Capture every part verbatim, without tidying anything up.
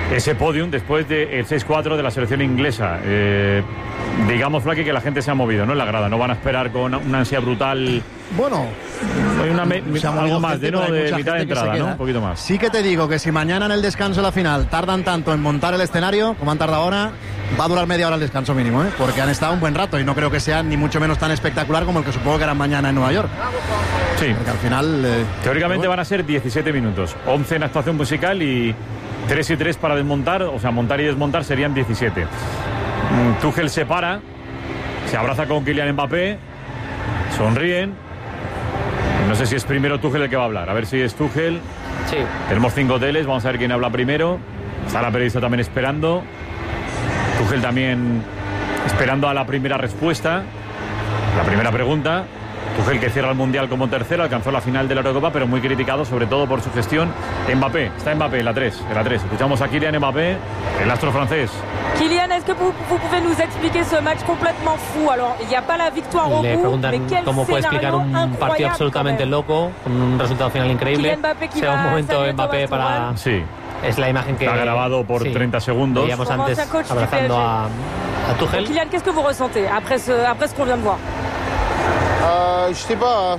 ese podium después del seis cuatro de la selección inglesa. Eh, digamos, Flaky, que la gente se ha movido, ¿no? En la grada, no van a esperar con una ansia brutal. Bueno, hay una me, algo más de, ¿no? de mitad de entrada, ¿no? Un poquito más. Sí que te digo que si mañana en el descanso de la final tardan tanto en montar el escenario como han tardado ahora, va a durar media hora el descanso mínimo, ¿eh? Porque han estado un buen rato y no creo que sea ni mucho menos tan espectacular como el que supongo que era mañana en Nueva York. Sí. Porque al final... Eh, Teóricamente bueno. van a ser diecisiete minutos, once en actuación musical y tres y tres para desmontar, o sea, montar y desmontar serían diecisiete. Tuchel se para, se abraza con Kylian Mbappé, sonríen. No sé si es primero Tuchel el que va a hablar, a ver si es Tuchel. Sí. Tenemos cinco teles, vamos a ver quién habla primero. Está la periodista también esperando. Tuchel también esperando a la primera respuesta, la primera pregunta. Tuchel, que cierra el Mundial como tercero, alcanzó la final de la Eurocopa, pero muy criticado sobre todo por su gestión. Mbappé, está Mbappé, la tres, la tres. Escuchamos a Kylian Mbappé, el astro francés. Kylian, est-ce que vous, vous pouvez nous expliquer ce match complètement fou? Alors, il n'y a pas la victoire au Le bout, mais preguntan quel cómo puede explicar un scénario partido incroyable absolutamente quand même. loco, con un resultado final increíble. Kylian Mbappé qui Sea un va momento saluer Mbappé Thomas para... Tuchel. Sí, Es la imagen que... está grabado por sí, treinta segundos. veíamos Como antes ancien coach du abrazando P S G. a, a Tuchel. Kylian, qu'est-ce que vous ressentez après ce, après ce qu'on vient de voir? Euh, je sais pas.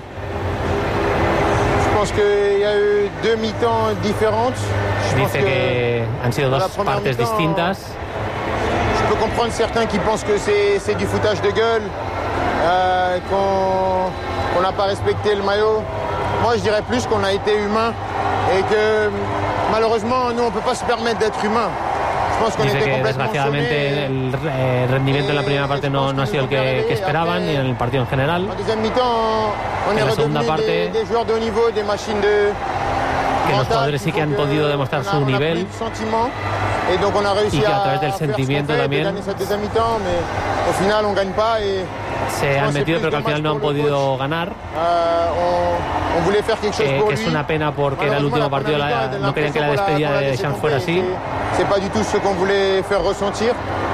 Je pense qu'il y a eu deux mi-temps différentes. Je pense Dice que han sido dans dos la première partes mi-temps, distintas. Je peux comprendre certains qui pensent que c'est, c'est du foutage de gueule, euh, qu'on qu'on n'a pas respecté le maillot. Moi, je dirais plus qu'on a été humain et que malheureusement, nous, on ne peut pas se permettre d'être humain. Je pense qu'on Dice était que complètement desgraciadamente sommés. el eh, rendimiento en la primera parte no, no ha sido el que, que esperaban y en el partido en general. En deuxième mi-temps, on En est la segunda redevenu parte, des, des joueurs de haut niveau, des machines de que los mentales, jugadores sí que han donc, podido euh, demostrar on a- su on a nivel. pris le sentiment, et donc on a réussi Y que a à, través del à faire ce qu'on sentimiento fait, de también gagner cette deuxième mi-temps, mais au final on gagne pas et Se han metido pero que al final no han podido ganar. euh, on, on voulait faire quelque chose Eh, pour que lui. es una pena porque era el último partido, la- no querían que la despedida de Deschamps fuera así. C'est pas du tout ce qu'on voulait faire ressentir.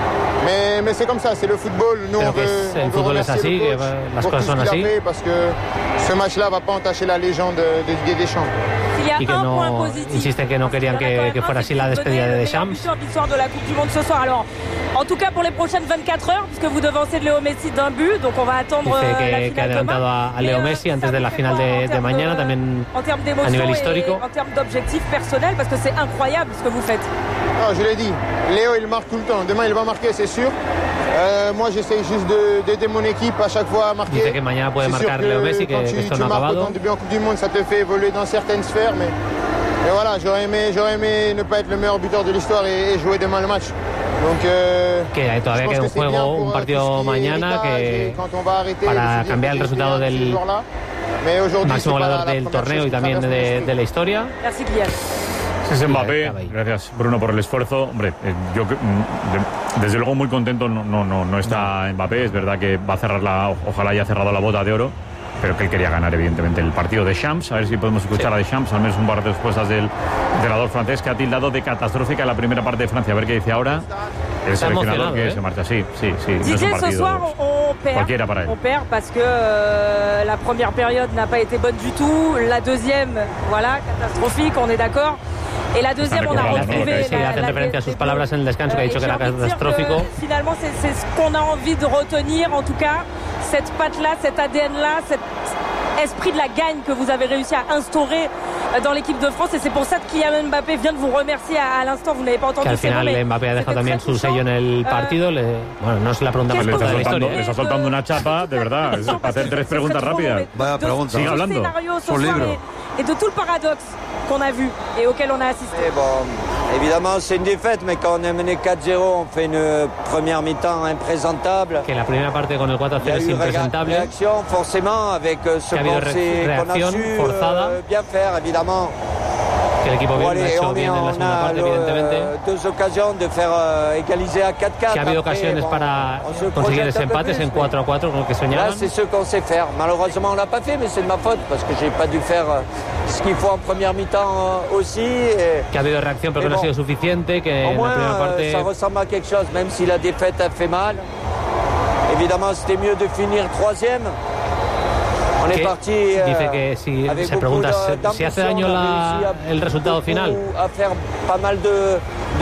Mais, mais c'est comme ça, c'est le football. Nous, Pero on que veut, es- el on veut fútbol es remercier así, le que coach las pour cosas tout son ce qu'il a así. fait, parce que ce match-là va pas entacher la légende de Didier Deschamps. Il y a Y que un no- point positif. insisten que no querían que- que fuera así la despedida de Deschamps. La victoire de la Coupe du Monde ce soir. Alors, en tout cas pour les prochaines vingt-quatre heures, puisque vous devancez de Léo Messi d'un but, donc on va attendre Dice euh, la que, finale que ha adelantado demain. a, a Leo Mais, euh, Messi antes ça de vous la fait final quoi en de, de termes mañana, de- también en termes a d'émotion nivel et histórico. en termes d'objectifs personnels, parce que c'est incroyable ce que vous faites. Non, je l'ai dit, Léo il marque tout le temps. Demain il va marquer, c'est sûr. Euh, moi j'essaie juste de- d'aider mon équipe à chaque fois à marquer. Dice que mañana puede C'est sûr marcar Leo Messi, que, quand que tu, esto tu no ha marques acabado. autant de buts en Coupe du Monde, ça te fait évoluer dans certaines sphères, mais, mais voilà, j'aurais aimé, j'aurais aimé ne pas être le meilleur buteur de l'histoire et, et jouer demain le match. Donc, euh, Que todavía je pense queda un que c'est bien juego, pour, un euh, partido tout ce qui est mañana héritage que et quand on va arrêter para de se dire cambiar que el resultado j'étais un de ces del joueurs-là. Mais aujourd'hui, máximo c'est pas goleador la del première torneo chose y qui también traverse mon de, esprit. de la historia. Merci Kylian. Es Mbappé. acaba ahí. Gracias, Bruno, por el esfuerzo. Hombre, eh, yo que- mm, de- desde luego muy contento no, no, no, no está Mbappé. Es verdad que va a cerrar la, o- ojalá haya cerrado la bota de oro, pero que él quería ganar evidentemente el partido de Deschamps. A ver si podemos escuchar Sí. a Deschamps, al menos un par de respuestas del entrenador francés, que ha tildado de catastrófica la primera parte de Francia. A ver qué dice ahora el Está seleccionador emocionado, que ¿eh? se marcha. Sí, sí, sí. No es un Didier, ce partido soir, on, on perd. cualquiera para él. On perd parce que euh, la première période n'a pas été bonne du tout. La deuxième, voilà, catastrophique, on est d'accord. Et la deuxième, on a recordando, ¿no? retrouvé Sí, la, hacen la- referencia a sus palabras en el descanso, que ha Euh, dicho et que j'ai era envie de dire catastrófico. que, finalement, c'est c'est ce qu'on a envie de retenir, en tout cas, cette patte-là, cet A D N-là, cet esprit de la gagne que vous avez réussi à instaurer euh, dans l'équipe de France. Et c'est pour ça que Kylian Mbappé vient de vous remercier à, à l'instant. Vous n'avez pas entendu Que al ces mots, final mais Mbappé ha dejado c'était también très su sello en el touchant. partido. Le, bueno, no es la pregunta más ¿Qué Le está, corta de la soltando, historia. le está soltando una chapa, de verdad, es para hacer tres preguntas rápidas. Vaya pregunta. Sigue hablando. Scénario ce Son soir libro. et, et de tout le paradoxe qu'on a vu et auquel on a assisté. Et bon, évidemment, c'est une défaite, mais quand on est mené quatre zéro, on fait une première mi-temps imprésentable. Que la primera parte con el cuatro a Il y a cero es eu réa- impresentable. réaction, forcément, avec euh, ce Il y a eu qu'on ré- sait- qu'on a réaction su forzada. euh, bien faire, évidemment. Que el equipo Bon, bien, lo ha allez, hecho on, est- bien en la on segunda a parte, le- evidentemente. deux occasions de faire euh, égaliser à quatre quatre. Que ha habido Après, ocasiones bon, para on se conseguir projette ese un peu empate plus, en mais cuatro a cuatro, con lo que Là, soñaban. c'est ce qu'on sait faire. Malheureusement, on l'a pas fait, mais c'est de ma faute parce que j'ai pas dû faire euh, ce qu'il faut en première mi-temps euh, aussi. Et Que ha habido reacción, pero que Mais no ha bon, sido suficiente. Que au en la moins, primera euh, parte. ça ressemble à quelque chose, même si la défaite a fait mal. Évidemment, c'était mieux de finir troisième. On est que parti. dice euh, que si avec se beaucoup pregunta de- si- si hace d'ambition, daño on a la- réussi à el resultado beaucoup final. à faire pas mal de,